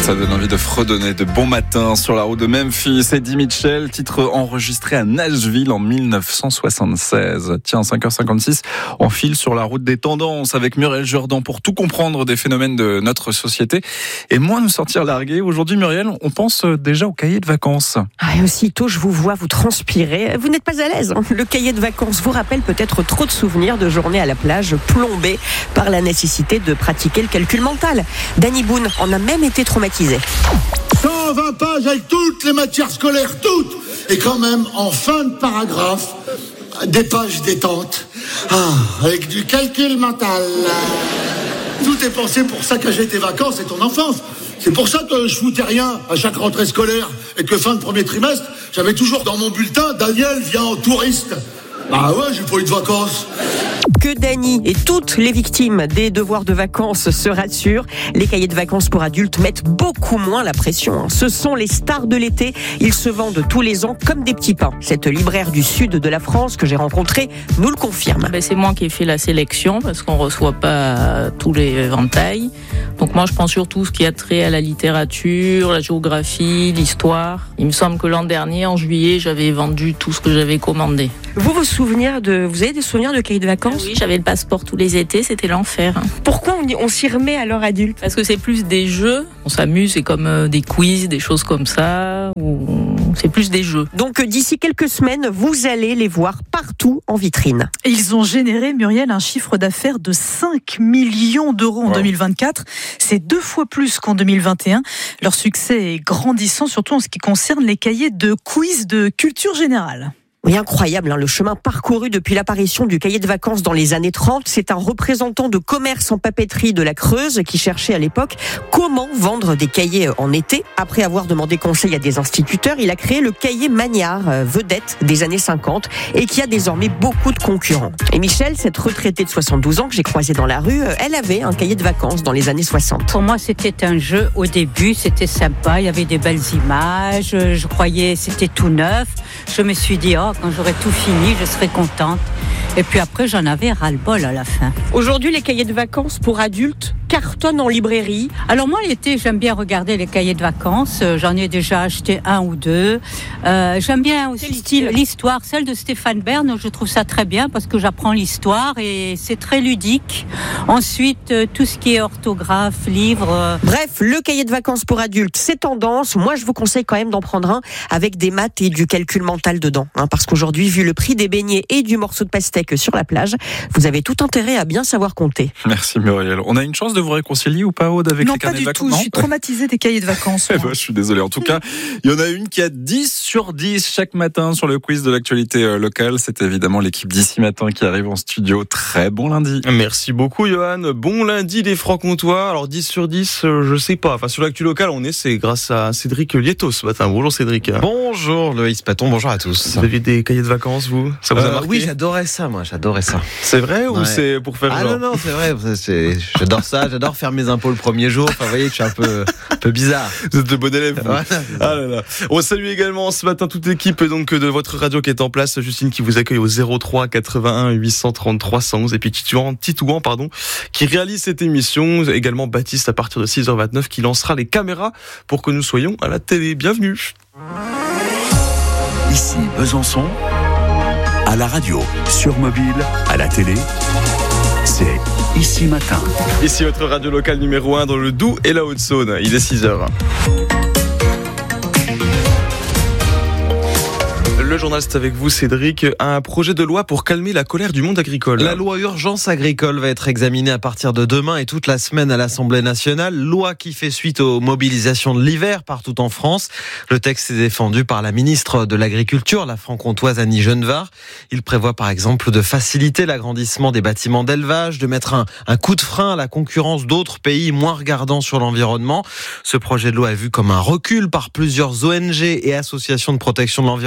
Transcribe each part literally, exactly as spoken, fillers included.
Ça donne envie de fredonner de bon matin sur la route de Memphis. Eddie Mitchell, titre enregistré à Nashville en dix-neuf cent soixante-seize. Tiens, cinq heures cinquante-six, on file sur la route des tendances avec Muriel Jourdan pour tout comprendre des phénomènes de notre société et moins nous sortir largués. Aujourd'hui, Muriel, on pense déjà au cahier de vacances. Ah, et aussitôt, je vous vois vous transpirer. Vous n'êtes pas à l'aise. Le cahier de vacances vous rappelle peut-être trop de souvenirs de journées à la plage plombées par la nécessité de pratiquer le calcul mental. Danny Boone en a même été traumatisé. cent vingt pages avec toutes les matières scolaires, toutes. Et quand même, en fin de paragraphe, des pages détente. Ah, avec du calcul mental. Tout est pensé pour saccager tes vacances et ton enfance. C'est pour ça que je foutais rien à chaque rentrée scolaire et que fin de premier trimestre, j'avais toujours dans mon bulletin « Daniel vient en touriste ». Ah ouais, j'ai pas eu de vacances. Que Dany et toutes les victimes des devoirs de vacances se rassurent, les cahiers de vacances pour adultes mettent beaucoup moins la pression. Ce sont les stars de l'été. Ils se vendent tous les ans comme des petits pains. Cette libraire du sud de la France que j'ai rencontrée nous le confirme. Ben c'est moi qui ai fait la sélection parce qu'on reçoit pas tous les éventails. Donc moi je prends surtout ce qui a trait à la littérature, la géographie, l'histoire. Il me semble que l'an dernier, en juillet, j'avais vendu tout ce que j'avais commandé. Vous vous souvenez de, vous avez des souvenirs de cahiers de vacances ? Oui, j'avais le passeport tous les étés, c'était l'enfer. Pourquoi on, on s'y remet à l'heure adulte ? Parce que c'est plus des jeux, on s'amuse, c'est comme euh, des quiz, des choses comme ça, ou c'est plus des jeux. Donc d'ici quelques semaines, vous allez les voir partout en vitrine. Ils ont généré, Muriel, un chiffre d'affaires de cinq millions d'euros en wow. deux mille vingt-quatre. C'est deux fois plus qu'en deux mille vingt et un. Leur succès est grandissant, surtout en ce qui concerne les cahiers de quiz de culture générale. Oui, incroyable, hein, le chemin parcouru depuis l'apparition du cahier de vacances dans les années trente. C'est un représentant de commerce en papeterie de la Creuse qui cherchait à l'époque comment vendre des cahiers en été. Après avoir demandé conseil à des instituteurs, il a créé le cahier Magnard, euh, vedette des années cinquante, et qui a désormais beaucoup de concurrents. Et Michel, cette retraitée de soixante-douze ans que j'ai croisée dans la rue, euh, elle avait un cahier de vacances dans les années soixante. Pour moi, c'était un jeu au début, c'était sympa, il y avait des belles images, je croyais c'était tout neuf. Je me suis dit, oh, quand j'aurai tout fini, je serai contente. Et puis après, j'en avais ras-le-bol à la fin. Aujourd'hui, les cahiers de vacances pour adultes cartonnent en librairie. Alors moi, l'été, j'aime bien regarder les cahiers de vacances. J'en ai déjà acheté un ou deux. Euh, j'aime bien aussi style l'histoire, celle de Stéphane Bern. Je trouve ça très bien parce que j'apprends l'histoire et c'est très ludique. Ensuite, tout ce qui est orthographe, livre. Bref, le cahier de vacances pour adultes, c'est tendance. Moi, je vous conseille quand même d'en prendre un avec des maths et du calcul mental dedans. Hein, parce qu'aujourd'hui, vu le prix des beignets et du morceau de pastèque sur la plage, vous avez tout intérêt à bien savoir compter. Merci Muriel. On a une chance de vous réconcilier ou pas, Aude, avec non, les carnets de vacances ? Non, pas du tout. Je suis traumatisée des cahiers de vacances. Eh ben, je suis désolé. En tout cas, il y en a une qui a dix sur dix chaque matin sur le quiz de l'actualité locale. C'est évidemment l'équipe d'ici matin qui arrive en studio. Très bon lundi. Merci beaucoup, Johan. Bon lundi, les Francs-Comtois. Alors, dix sur dix, je sais pas. Enfin, sur l'actu locale, on est, c'est grâce à Cédric Lietto ce matin. Bonjour, Cédric. Bonjour, Loïs Paton. Bonjour à tous. Vous avez des cahiers de vacances, vous ? Ça vous a euh, marqué ? Oui, j'adorais ça, moi. J'adorais ça. C'est vrai ou ouais. c'est pour faire ah genre ? Ah non, non, c'est vrai. C'est... J'adore ça. J'adore faire mes impôts le premier jour. Enfin, vous voyez, je suis un peu, un peu bizarre. Vous êtes de bon élève, vous. Voilà. Ah là là. On salue également ce matin toute l'équipe donc, de votre radio qui est en place. Justine qui vous accueille au zéro trois quatre-vingt-un huit cent trente-trois cent onze. Et puis Titouan, Titouan pardon, qui réalise cette émission. Également Baptiste à partir de six heures vingt-neuf qui lancera les caméras pour que nous soyons à la télé. Bienvenue. Ici Besançon. À la radio, sur mobile, à la télé, c'est Ici Matin. Ici votre radio locale numéro un dans le Doubs et la Haute-Saône. Il est six heures. Le journal, c'est avec vous, Cédric. Un projet de loi pour calmer la colère du monde agricole. La loi urgence agricole va être examinée à partir de demain et toute la semaine à l'Assemblée nationale. Loi qui fait suite aux mobilisations de l'hiver partout en France. Le texte est défendu par la ministre de l'Agriculture, la franc-comtoise Annie Genevard. Il prévoit par exemple de faciliter l'agrandissement des bâtiments d'élevage, de mettre un, un coup de frein à la concurrence d'autres pays moins regardants sur l'environnement. Ce projet de loi est vu comme un recul par plusieurs O N G et associations de protection de l'environnement.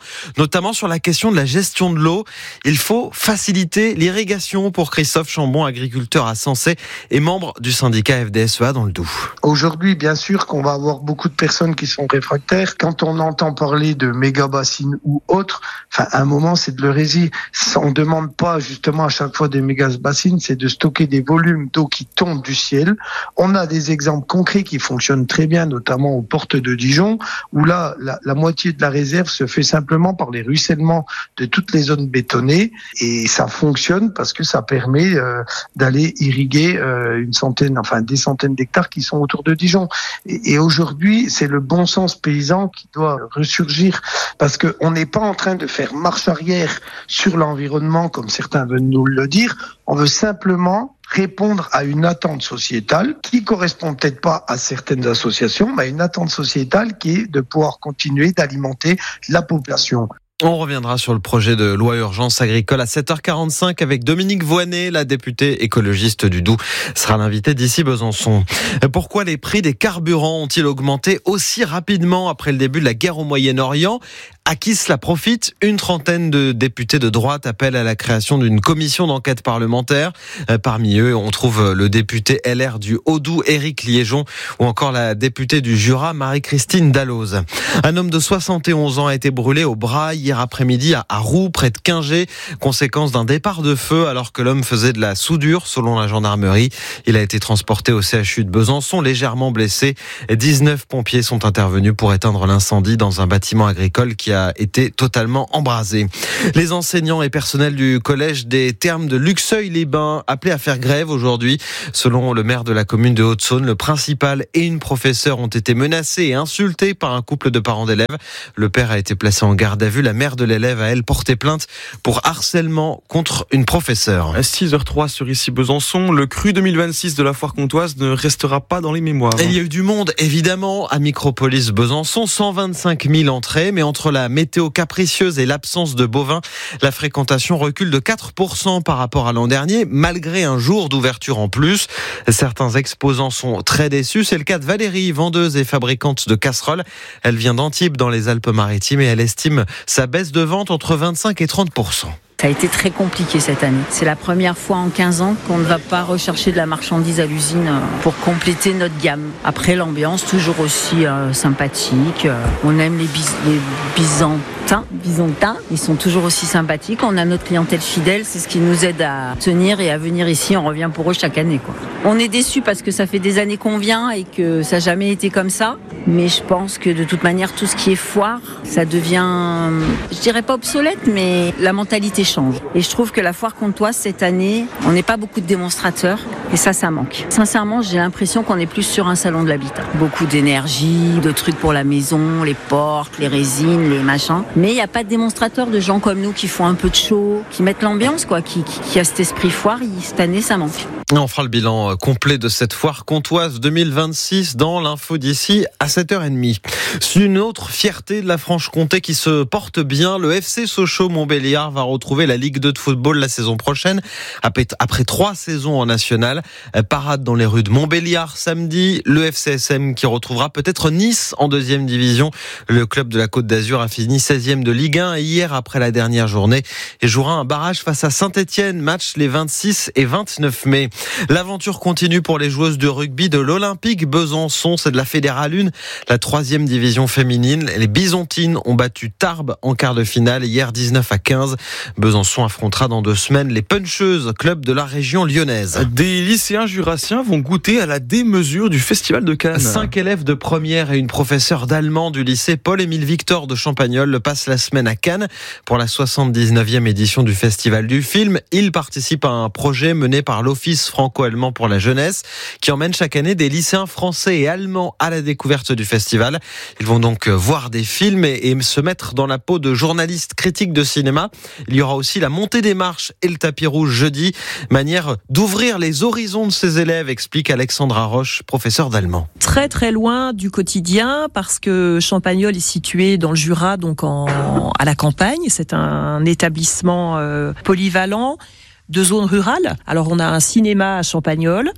notamment sur la question de la gestion de l'eau. Il faut faciliter l'irrigation pour Christophe Chambon, agriculteur à Sensé et membre du syndicat F D S E A dans le Doubs. Aujourd'hui, bien sûr qu'on va avoir beaucoup de personnes qui sont réfractaires. Quand on entend parler de méga-bassines ou autres, enfin, à un moment, c'est de l'hérésie. On ne demande pas justement à chaque fois des méga-bassines, c'est de stocker des volumes d'eau qui tombent du ciel. On a des exemples concrets qui fonctionnent très bien, notamment aux portes de Dijon, où là, la, la moitié de la réserve se fait simplement par les ruissellements de toutes les zones bétonnées, et ça fonctionne parce que ça permet euh, d'aller irriguer euh, une centaine, enfin des centaines d'hectares qui sont autour de Dijon. Et, et aujourd'hui, c'est le bon sens paysan qui doit ressurgir, parce que on n'est pas en train de faire marche arrière sur l'environnement comme certains veulent nous le dire. On veut simplement répondre à une attente sociétale qui correspond peut-être pas à certaines associations, mais à une attente sociétale qui est de pouvoir continuer d'alimenter la population. On reviendra sur le projet de loi urgence agricole à sept heures quarante-cinq avec Dominique Voynet, la députée écologiste du Doubs, sera l'invitée d'ici Besançon. Pourquoi les prix des carburants ont-ils augmenté aussi rapidement après le début de la guerre au Moyen-Orient ? À qui cela profite ? Une trentaine de députés de droite appellent à la création d'une commission d'enquête parlementaire. Parmi eux, on trouve le député L R du Haut-Doubs, Éric Liégeon, ou encore la députée du Jura, Marie-Christine Dalloz. Un homme de soixante et onze ans a été brûlé au bras hier après-midi à Roux, près de Quingey, conséquence d'un départ de feu alors que l'homme faisait de la soudure, selon la gendarmerie. Il a été transporté au C H U de Besançon, légèrement blessé. dix-neuf pompiers sont intervenus pour éteindre l'incendie dans un bâtiment agricole qui a a été totalement embrasé. Les enseignants et personnels du collège des Thermes de Luxeuil-les-Bains appelés à faire grève aujourd'hui. Selon le maire de la commune de Haute-Saône, le principal et une professeure ont été menacés et insultés par un couple de parents d'élèves. Le père a été placé en garde à vue. La mère de l'élève a, elle, porté plainte pour harcèlement contre une professeure. À six heures trois sur ici Besançon, le cru deux mille vingt-six de la foire comtoise ne restera pas dans les mémoires. Et il y a eu du monde, évidemment, à Micropolis Besançon. cent vingt-cinq mille entrées, mais entre la météo capricieuse et l'absence de bovins, la fréquentation recule de quatre pour cent par rapport à l'an dernier, malgré un jour d'ouverture en plus. Certains exposants sont très déçus. C'est le cas de Valérie, vendeuse et fabricante de casseroles. Elle vient d'Antibes dans les Alpes-Maritimes et elle estime sa baisse de vente entre vingt-cinq et trente pour cent. Ça a été très compliqué cette année. C'est la première fois en quinze ans qu'on ne va pas rechercher de la marchandise à l'usine pour compléter notre gamme. Après, l'ambiance, toujours aussi euh, sympathique. Euh, on aime les, bis- les Byzantins. Byzantins. Ils sont toujours aussi sympathiques. On a notre clientèle fidèle. C'est ce qui nous aide à tenir et à venir ici. On revient pour eux chaque année, quoi. On est déçus parce que ça fait des années qu'on vient et que ça n'a jamais été comme ça. Mais je pense que de toute manière, tout ce qui est foire, ça devient, je dirais pas obsolète, mais la mentalité change. Et je trouve que la foire comtoise, cette année, on n'est pas beaucoup de démonstrateurs et ça, ça manque. Sincèrement, j'ai l'impression qu'on est plus sur un salon de l'habitat. Beaucoup d'énergie, de trucs pour la maison, les portes, les résines, les machins. Mais il n'y a pas de démonstrateurs de gens comme nous qui font un peu de show, qui mettent l'ambiance, quoi, qui, qui, qui a cet esprit foire. Cette année, ça manque. On fera le bilan complet de cette foire comtoise deux mille vingt-six dans l'info d'ici à sept heures trente. C'est une autre fierté de la Franche-Comté qui se porte bien. Le F C Sochaux-Montbéliard va retrouver la Ligue deux de football la saison prochaine. Après, après trois saisons en national, parade dans les rues de Montbéliard samedi. Le F C S M qui retrouvera peut-être Nice en deuxième division. Le club de la Côte d'Azur a fini seizième de Ligue un hier après la dernière journée et jouera un barrage face à Saint-Étienne. Match les vingt-six et vingt-neuf mai. L'aventure continue pour les joueuses de rugby de l'Olympique Besançon. C'est de la Fédérale un, la troisième division féminine. Les Byzantines ont battu Tarbes en quart de finale hier dix-neuf à quinze. Besançon affrontera dans deux semaines les Puncheuses, club de la région lyonnaise. Des lycéens jurassiens vont goûter à la démesure du Festival de Cannes. Cinq élèves de première et une professeure d'allemand du lycée Paul-Émile Victor de Champagnole passent la semaine à Cannes pour la soixante-dix-neuvième édition du Festival du film. Ils participent à un projet mené par l'Office franco-allemand pour la jeunesse qui emmène chaque année des lycéens français et allemands à la découverte du festival. Ils vont donc voir des films et, et se mettre dans la peau de journalistes critiques de cinéma. Il y aura aussi la montée des marches et le tapis rouge jeudi, manière d'ouvrir les horizons de ces élèves, explique Alexandra Roche, professeure d'allemand. Très très loin du quotidien parce que Champagnole est situé dans le Jura, donc en, à la campagne. C'est un établissement euh, polyvalent de zone rurale. Alors on a un cinéma à Champagnole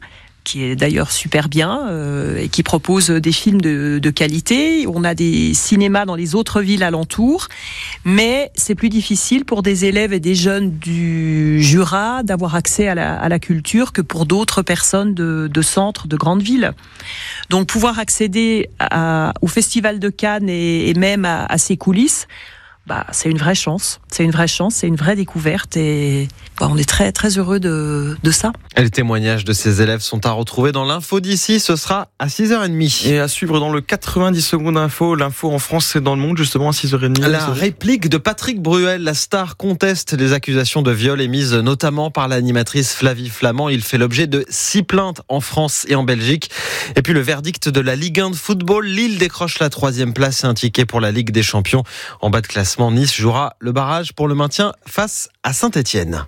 qui est d'ailleurs super bien euh, et qui propose des films de, de qualité. On a des cinémas dans les autres villes alentours, mais c'est plus difficile pour des élèves et des jeunes du Jura d'avoir accès à la, à la culture que pour d'autres personnes de, de centres, de grandes villes. Donc pouvoir accéder à, au Festival de Cannes et, et même à, à ses coulisses, bah, c'est une vraie chance. C'est une vraie chance, c'est une vraie découverte et bah, on est très très heureux de, de ça. Et les témoignages de ces élèves sont à retrouver dans l'info d'ici, ce sera à six heures trente. Et à suivre dans le quatre-vingt-dix secondes info, l'info en France et dans le monde, justement à six heures trente. La réplique de Patrick Bruel, la star conteste les accusations de viol émises notamment par l'animatrice Flavie Flamand. Il fait l'objet de six plaintes en France et en Belgique. Et puis le verdict de la Ligue un de football, Lille décroche la troisième place et un ticket pour la Ligue des Champions. En bas de classement, Nice jouera le barrage pour le maintien face à Saint-Étienne.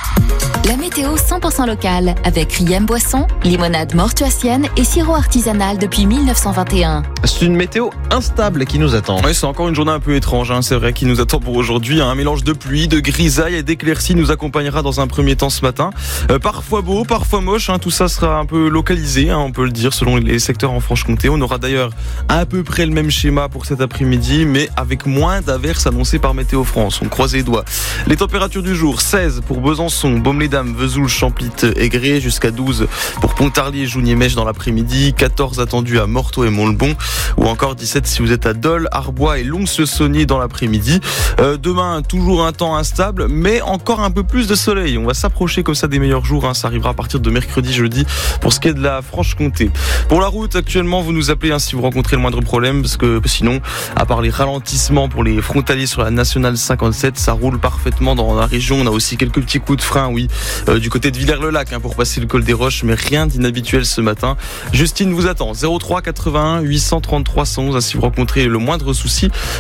La météo cent pour cent locale avec Riem Boisson, limonade mortuacienne et sirop artisanal depuis mille neuf cent vingt et un. C'est une météo instable qui nous attend. Oui, c'est encore une journée un peu étrange, hein, c'est vrai, qui nous attend pour aujourd'hui. Un mélange de pluie, de grisaille et d'éclaircies nous accompagnera dans un premier temps ce matin. Euh, parfois beau, parfois moche, hein, tout ça sera un peu localisé, hein, on peut le dire, selon les secteurs en Franche-Comté. On aura d'ailleurs à peu près le même schéma pour cet après-midi, mais avec moins d'averses annoncées par Météo France. On croise les doigts. Les températures du jour, seize pour Besançon, Baume-les-Dames, Vesoul, Champlit, Aigré, jusqu'à douze pour Pontarlier, Jounier-Mèche dans l'après-midi, quatorze attendus à Morteau et Montlebon, ou encore dix-sept si vous êtes à Dole, Arbois et Lons-le-Saunier dans l'après-midi. Euh, demain, toujours un temps instable, mais encore un peu plus de soleil. On va s'approcher comme ça des meilleurs jours, hein. Ça arrivera à partir de mercredi, jeudi, pour ce qui est de la Franche-Comté. Pour la route, actuellement, vous nous appelez hein, si vous rencontrez le moindre problème, parce que sinon, à part les ralentissements pour les frontaliers sur la Nationale cinquante-sept, ça roule parfaitement dans la région. On a aussi quelques petits coups de frein, oui, euh, du côté de Villers-le-Lac, hein, pour passer le col des Roches, mais rien d'inhabituel ce matin. Justine vous attend, zéro trois quatre-vingt-un huit cent trente-trois cent onze, hein, si vous rencontrez le moindre souci.